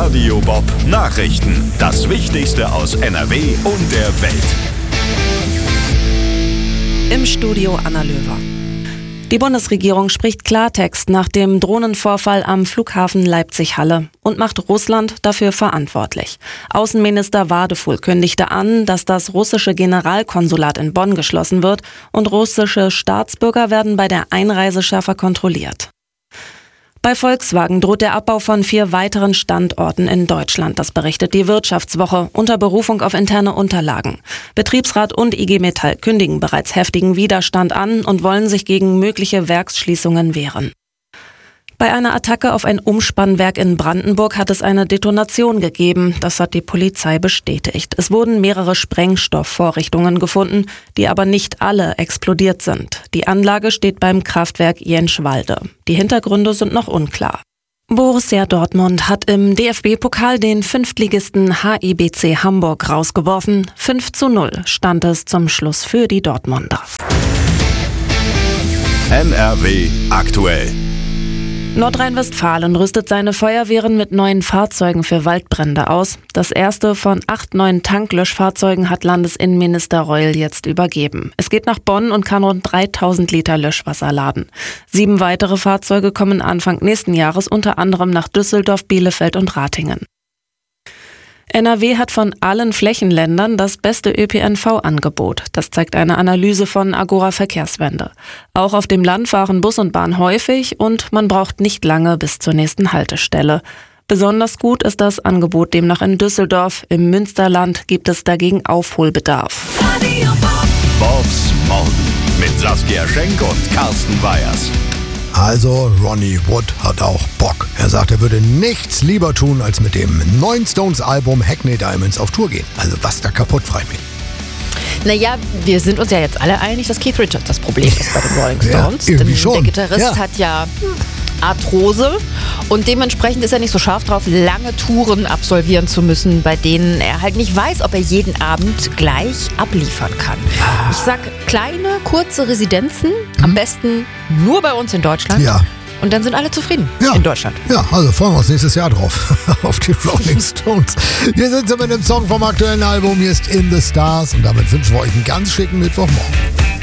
Radio Bob Nachrichten. Das Wichtigste aus NRW und der Welt. Im Studio Anna Löwer. Die Bundesregierung spricht Klartext nach dem Drohnenvorfall am Flughafen Leipzig-Halle und macht Russland dafür verantwortlich. Außenminister Wadefuhl kündigte an, dass das russische Generalkonsulat in Bonn geschlossen wird und russische Staatsbürger werden bei der Einreise schärfer kontrolliert. Bei Volkswagen droht der Abbau von 4 weiteren Standorten in Deutschland. Das berichtet die Wirtschaftswoche unter Berufung auf interne Unterlagen. Betriebsrat und IG Metall kündigen bereits heftigen Widerstand an und wollen sich gegen mögliche Werksschließungen wehren. Bei einer Attacke auf ein Umspannwerk in Brandenburg hat es eine Detonation gegeben. Das hat die Polizei bestätigt. Es wurden mehrere Sprengstoffvorrichtungen gefunden, die aber nicht alle explodiert sind. Die Anlage steht beim Kraftwerk Jenschwalde. Die Hintergründe sind noch unklar. Borussia Dortmund hat im DFB-Pokal den Fünftligisten HIBC Hamburg rausgeworfen. 5:0 stand es zum Schluss für die Dortmunder. NRW aktuell. Nordrhein-Westfalen rüstet seine Feuerwehren mit neuen Fahrzeugen für Waldbrände aus. Das erste von 8 neuen Tanklöschfahrzeugen hat Landesinnenminister Reul jetzt übergeben. Es geht nach Bonn und kann rund 3000 Liter Löschwasser laden. 7 weitere Fahrzeuge kommen Anfang nächsten Jahres unter anderem nach Düsseldorf, Bielefeld und Ratingen. NRW hat von allen Flächenländern das beste ÖPNV-Angebot. Das zeigt eine Analyse von Agora Verkehrswende. Auch auf dem Land fahren Bus und Bahn häufig und man braucht nicht lange bis zur nächsten Haltestelle. Besonders gut ist das Angebot demnach in Düsseldorf. Im Münsterland gibt es dagegen Aufholbedarf. Bobs Morgen mit Saskia Schenk und Carsten Weyers. Also Ronnie Wood hat auch Bock. Er sagt, er würde nichts lieber tun, als mit dem neuen Stones-Album Hackney Diamonds auf Tour gehen. Also was da kaputt, frei mich. Naja, wir sind uns ja jetzt alle einig, dass Keith Richards das Problem ist bei den Rolling Stones. Ja, irgendwie denn schon. Der Gitarrist hat ja Arthrose und dementsprechend ist er nicht so scharf drauf, lange Touren absolvieren zu müssen, bei denen er halt nicht weiß, ob er jeden Abend gleich abliefern kann. Ich sag kleine, kurze Residenzen, am besten nur bei uns in Deutschland. Ja. Und dann sind alle zufrieden in Deutschland. Ja, also freuen wir uns nächstes Jahr drauf. Auf die Rolling Stones. Hier sind sie mit dem Song vom aktuellen Album. Hier ist In the Stars. Und damit wünschen wir euch einen ganz schicken Mittwochmorgen.